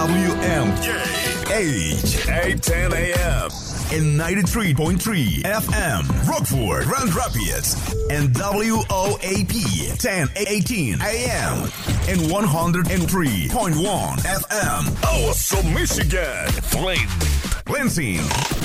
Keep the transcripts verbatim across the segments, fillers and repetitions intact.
W M H eight ten A M and ninety-three point three F M Rockford, Grand Rapids, and W O A P ten eighteen A M and one oh three point one F M Awesome, Michigan. Flame Lansing,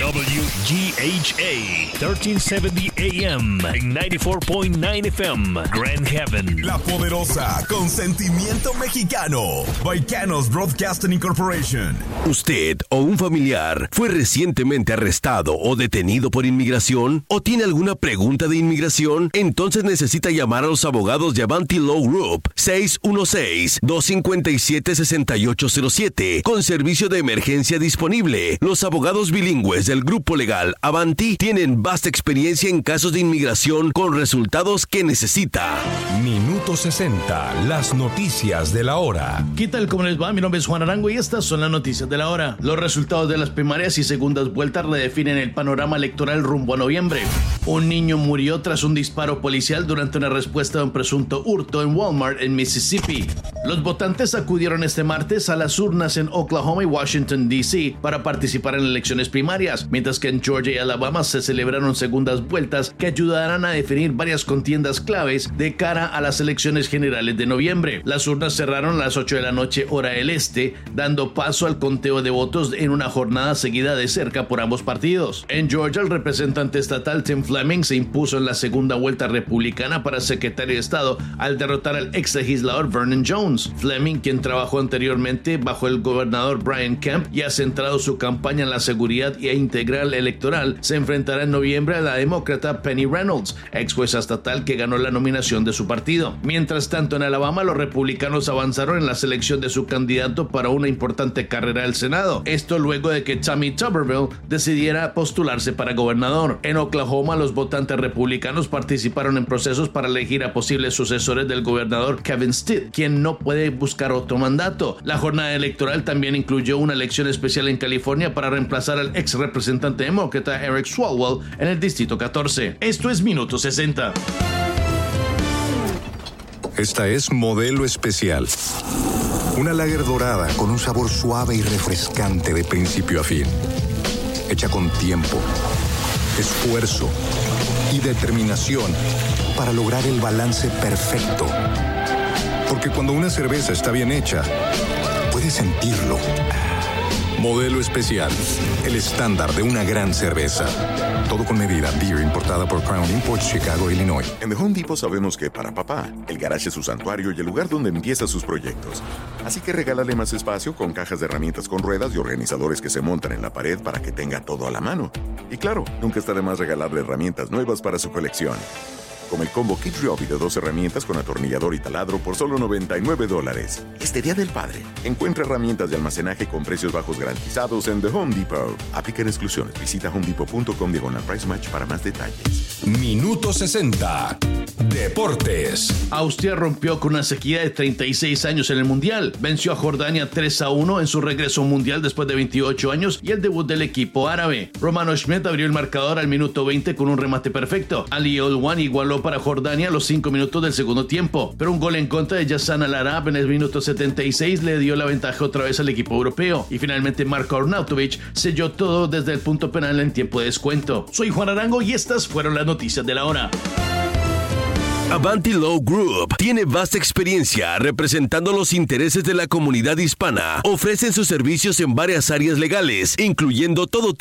W G H A thirteen seventy A M and ninety-four point nine F M Grand Haven. La Poderosa, con sentimiento mexicano. Baicanos Broadcasting Incorporation. ¿Usted o un familiar fue recientemente arrestado o detenido por inmigración? ¿O tiene alguna pregunta de inmigración? Entonces necesita llamar a los abogados de Avanti Law Group seis uno seis, dos cinco siete, seis ocho cero siete con servicio de emergencia disponible. Los abogados bilingües del grupo legal Avanti tienen vasta experiencia en casos de inmigración con resultados que necesita. Minuto sesenta, las noticias de la hora. ¿Qué tal? ¿Cómo les va? Mi nombre es Juan Arango y estas son las noticias de la hora. Los resultados de las primarias y segundas vueltas redefinen el panorama electoral rumbo a noviembre. Un niño murió tras un disparo policial durante una respuesta a un presunto hurto en Walmart en Mississippi. Los votantes acudieron este martes a las urnas en Oklahoma y Washington, D C para participar en elecciones primarias, mientras que en Georgia y Alabama se celebraron segundas vueltas que ayudarán a definir varias contiendas claves de cara a las elecciones generales de noviembre. Las urnas cerraron a las ocho de la noche hora del este, dando paso al conteo de votos en una jornada seguida de cerca por ambos partidos. En Georgia, el representante estatal Tim Fleming se impuso en la segunda vuelta republicana para secretario de Estado al derrotar al ex legislador Vernon Jones. Fleming, quien trabajó anteriormente bajo el gobernador Brian Kemp y ha centrado su campaña en la seguridad e integral electoral, se enfrentará en noviembre a la demócrata Penny Reynolds, ex jueza estatal que ganó la nominación de su partido. Mientras tanto, en Alabama, los republicanos avanzaron en la selección de su candidato para una importante carrera al Senado. Esto luego de que Tommy Tuberville decidiera postularse para gobernador. En Oklahoma, los votantes republicanos participaron en procesos para elegir a posibles sucesores del gobernador Kevin Stitt, quien no puede buscar otro mandato. La jornada electoral también incluyó una elección especial en California para reemplazar al ex representante demócrata Eric Swalwell en el distrito catorce. Esto es Minuto sesenta. Esta es Modelo Especial. Una lager dorada con un sabor suave y refrescante de principio a fin. Hecha con tiempo, esfuerzo y determinación para lograr el balance perfecto. Porque cuando una cerveza está bien hecha, puedes sentirlo. Modelo Especial, el estándar de una gran cerveza. Todo con medida. Beer importada por Crown Imports, Chicago, Illinois. En The Home Depot sabemos que para papá, el garaje es su santuario y el lugar donde empieza sus proyectos. Así que regálale más espacio con cajas de herramientas con ruedas y organizadores que se montan en la pared para que tenga todo a la mano. Y claro, nunca está de más regalarle herramientas nuevas para su colección. Como el combo Kit Ryobi de dos herramientas con atornillador y taladro por solo noventa y nueve dólares. Este Día del Padre, encuentra herramientas de almacenaje con precios bajos garantizados en The Home Depot. Aplican exclusiones. Visita homedepot punto com diagonal price match para más detalles. Minuto sesenta. Deportes. Austria rompió con una sequía de treinta y seis años en el Mundial. Venció a Jordania tres a uno en su regreso mundial después de veintiocho años y el debut del equipo árabe. Romano Schmidt abrió el marcador al minuto veinte con un remate perfecto. Ali Olwan igualó para Jordania a los cinco minutos del segundo tiempo, pero un gol en contra de Yassan Al-Arab en el minuto setenta y seis le dio la ventaja otra vez al equipo europeo. Y finalmente Marko Arnautovic selló todo desde el punto penal en tiempo de descuento. Soy Juan Arango y estas fueron las noticias de la hora. Avanti Law Group tiene vasta experiencia representando los intereses de la comunidad hispana. Ofrecen sus servicios en varias áreas legales, incluyendo todo tipo